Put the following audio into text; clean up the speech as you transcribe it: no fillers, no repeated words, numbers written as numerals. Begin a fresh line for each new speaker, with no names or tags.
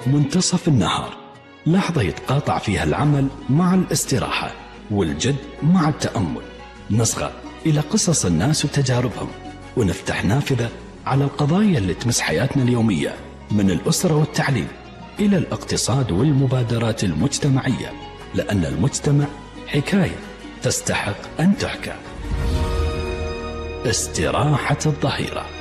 منتصف النهار، لحظة يتقاطع فيها العمل مع الاستراحة والجد مع التأمل. نصغى إلى قصص الناس وتجاربهم، ونفتح نافذة على القضايا اللي تمس حياتنا اليومية، من الأسرة والتعليم إلى الاقتصاد والمبادرات المجتمعية، لأن المجتمع حكاية تستحق أن تحكى. استراحة الظهيرة.